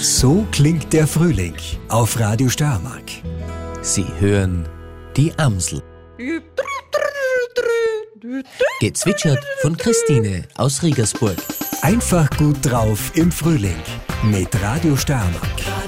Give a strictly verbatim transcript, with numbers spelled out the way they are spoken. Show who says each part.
Speaker 1: So klingt der Frühling auf Radio Steiermark.
Speaker 2: Sie hören die Amsel. Gezwitschert von Christine aus Regensburg.
Speaker 1: Einfach gut drauf im Frühling mit Radio Steiermark.